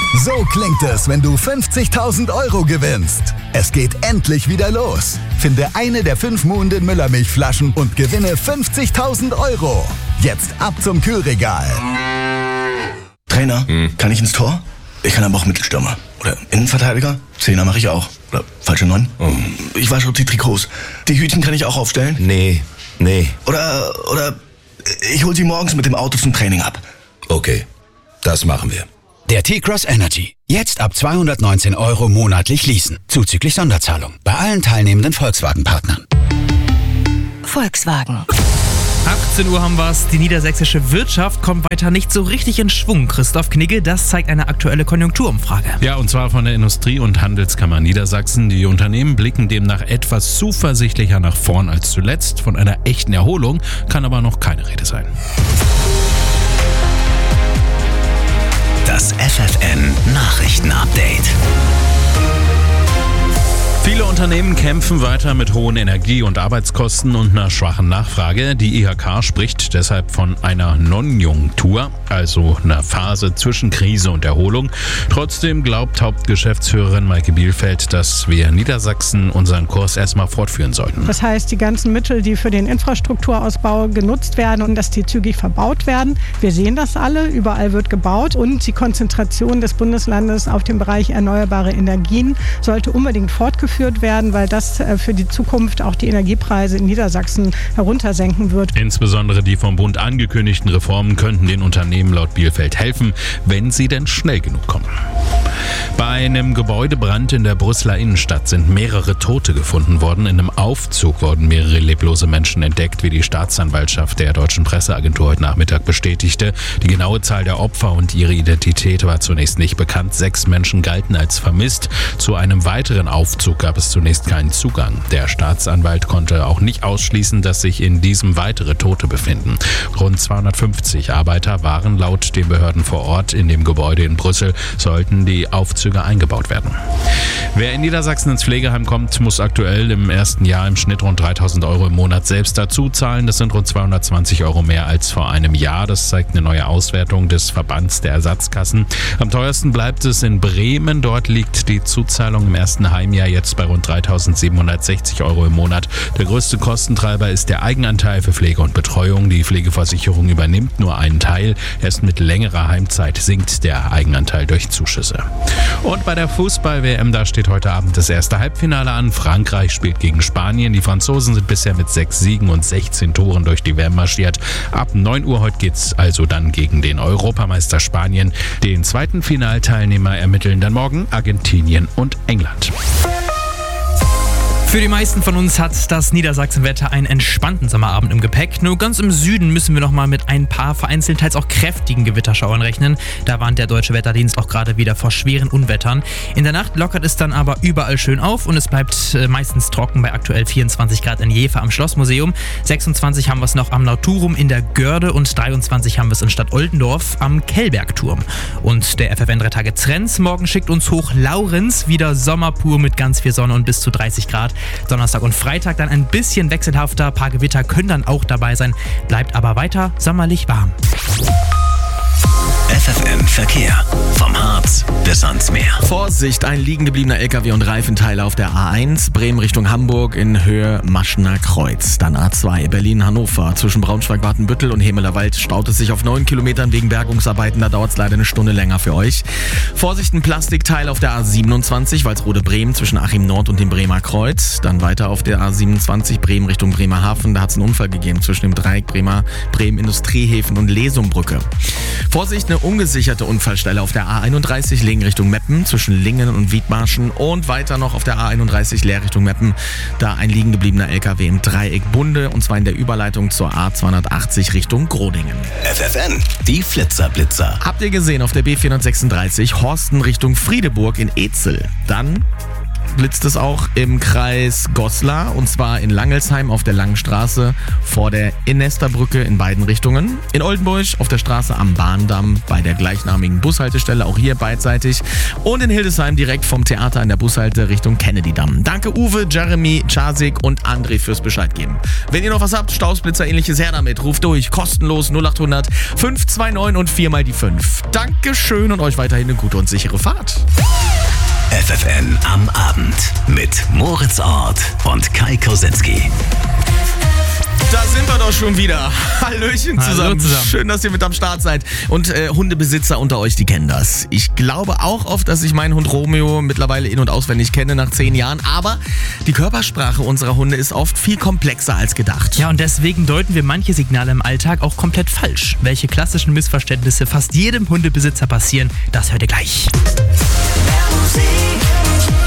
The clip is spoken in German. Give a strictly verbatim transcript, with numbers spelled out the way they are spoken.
So klingt es, wenn du fünfzigtausend Euro gewinnst. Es geht endlich wieder los. Finde eine der fünf Muhnden Müllermilchflaschen und gewinne fünfzigtausend Euro. Jetzt ab zum Kühlregal. Trainer, hm. kann ich ins Tor? Ich kann aber auch Mittelstürmer. Oder Innenverteidiger? Zehner mache ich auch. Oder falsche Neun? Oh. Ich wasche die Trikots. Die Hütchen kann ich auch aufstellen? Nee, nee. Oder, oder ich hol sie morgens mit dem Auto zum Training ab. Okay, das machen wir. Der T-Cross Energy. Jetzt ab zweihundertneunzehn Euro monatlich leasen. Zuzüglich Sonderzahlung. Bei allen teilnehmenden Volkswagen-Partnern. Volkswagen. achtzehn Uhr haben wir's. Die niedersächsische Wirtschaft kommt weiter nicht so richtig in Schwung. Christoph Knigge, das zeigt eine aktuelle Konjunkturumfrage. Ja, und zwar von der Industrie- und Handelskammer Niedersachsen. Die Unternehmen blicken demnach etwas zuversichtlicher nach vorn als zuletzt. Von einer echten Erholung kann aber noch keine Rede sein. Das F F N Nachrichtenupdate. Viele Unternehmen kämpfen weiter mit hohen Energie- und Arbeitskosten und einer schwachen Nachfrage. Die I H K spricht deshalb von einer Nonjunktur, also einer Phase zwischen Krise und Erholung. Trotzdem glaubt Hauptgeschäftsführerin Maike Bielfeld, dass wir in Niedersachsen unseren Kurs erstmal fortführen sollten. Das heißt, die ganzen Mittel, die für den Infrastrukturausbau genutzt werden und dass die zügig verbaut werden. Wir sehen das alle, überall wird gebaut und die Konzentration des Bundeslandes auf den Bereich erneuerbare Energien sollte unbedingt fortgeführt werden, weil das für die Zukunft auch die Energiepreise in Niedersachsen heruntersenken wird. Insbesondere die vom Bund angekündigten Reformen könnten den Unternehmen laut Bielfeld helfen, wenn sie denn schnell genug kommen. Bei einem Gebäudebrand in der Brüsseler Innenstadt sind mehrere Tote gefunden worden. In einem Aufzug wurden mehrere leblose Menschen entdeckt, wie die Staatsanwaltschaft der Deutschen Presseagentur heute Nachmittag bestätigte. Die genaue Zahl der Opfer und ihre Identität war zunächst nicht bekannt. Sechs Menschen galten als vermisst. Zu einem weiteren Aufzug gab es zunächst keinen Zugang. Der Staatsanwalt konnte auch nicht ausschließen, dass sich in diesem weitere Tote befinden. Rund zweihundertfünfzig Arbeiter waren laut den Behörden vor Ort in dem Gebäude in Brüssel, sollten die Aufzüge eingebaut werden. Wer in Niedersachsen ins Pflegeheim kommt, muss aktuell im ersten Jahr im Schnitt rund dreitausend Euro im Monat selbst dazu zahlen. Das sind rund zweihundertzwanzig Euro mehr als vor einem Jahr. Das zeigt eine neue Auswertung des Verbands der Ersatzkassen. Am teuersten bleibt es in Bremen. Dort liegt die Zuzahlung im ersten Heimjahr jetzt bei rund dreitausendsiebenhundertsechzig Euro im Monat. Der größte Kostentreiber ist der Eigenanteil für Pflege und Betreuung. Die Pflegeversicherung übernimmt nur einen Teil. Erst mit längerer Heimzeit sinkt der Eigenanteil durch Zuschüsse. Und bei der Fußball-W M, da steht heute Abend das erste Halbfinale an. Frankreich spielt gegen Spanien. Die Franzosen sind bisher mit sechs Siegen und sechzehn Toren durch die W M marschiert. Ab neun Uhr heute geht's also dann gegen den Europameister Spanien. Den zweiten Finalteilnehmer ermitteln dann morgen Argentinien und England. Für die meisten von uns hat das Niedersachsenwetter einen entspannten Sommerabend im Gepäck. Nur ganz im Süden müssen wir noch mal mit ein paar vereinzelt teils auch kräftigen Gewitterschauern rechnen. Da warnt der Deutsche Wetterdienst auch gerade wieder vor schweren Unwettern. In der Nacht lockert es dann aber überall schön auf und es bleibt meistens trocken bei aktuell vierundzwanzig Grad in Jever am Schlossmuseum. sechsundzwanzig haben wir es noch am Naturum in der Görde und dreiundzwanzig haben wir es in Stadt Oldendorf am Kellbergturm. Und der F F N drei Tage Trends morgen schickt uns hoch Laurenz, wieder Sommer pur mit ganz viel Sonne und bis zu dreißig Grad. Donnerstag und Freitag dann ein bisschen wechselhafter, ein paar Gewitter können dann auch dabei sein, bleibt aber weiter sommerlich warm. F F N Verkehr. Vom Harz bis ans Meer. Vorsicht, ein liegen gebliebener L K W und Reifenteile auf der A eins, Bremen Richtung Hamburg in Höhe Maschener Kreuz. Dann A zwei, Berlin-Hannover. Zwischen Braunschweig-Watenbüttel und Hemelerwald staut es sich auf neun Kilometern wegen Bergungsarbeiten. Da dauert es leider eine Stunde länger für euch. Vorsicht, ein Plastikteil auf der A siebenundzwanzig, Walsrode-Bremen zwischen Achim Nord und dem Bremer Kreuz. Dann weiter auf der A siebenundzwanzig, Bremen Richtung Bremerhaven. Da hat es einen Unfall gegeben zwischen dem Dreieck Bremer, Bremen Industriehäfen und Lesumbrücke. Vorsicht, eine ungesicherte Unfallstelle auf der A einunddreißig Lingen Richtung Meppen zwischen Lingen und Wiedmarschen und weiter noch auf der A einunddreißig Leer Richtung Meppen. Da ein liegen gebliebener L K W im Dreieck Bunde und zwar in der Überleitung zur A zweihundertachtzig Richtung Grodingen. F F N, die Flitzerblitzer. Habt ihr gesehen auf der B vierhundertsechsunddreißig Horsten Richtung Friedeburg in Ezel? Dann blitzt es auch im Kreis Goslar und zwar in Langelsheim auf der Langen Straße vor der Innesterbrücke in beiden Richtungen. In Oldenburg auf der Straße am Bahndamm bei der gleichnamigen Bushaltestelle, auch hier beidseitig. Und in Hildesheim direkt vom Theater an der Bushalte Richtung Kennedy-Damm. Danke Uwe, Jeremy, Czasik und André fürs Bescheid geben. Wenn ihr noch was habt, Stausblitzer ähnliches her damit, ruft durch, kostenlos null acht hundert fünf zwei neun und vier mal die fünf. Dankeschön und euch weiterhin eine gute und sichere Fahrt. F F N am Abend mit Moritz Ort und Kai Kosenski. Da sind wir doch schon wieder. Hallöchen zusammen. Hallo zusammen. Schön, dass ihr mit am Start seid. Und äh, Hundebesitzer unter euch, die kennen das. Ich glaube auch oft, dass ich meinen Hund Romeo mittlerweile in- und auswendig kenne nach zehn Jahren. Aber die Körpersprache unserer Hunde ist oft viel komplexer als gedacht. Ja, und deswegen deuten wir manche Signale im Alltag auch komplett falsch. Welche klassischen Missverständnisse fast jedem Hundebesitzer passieren, das hört ihr gleich. Musik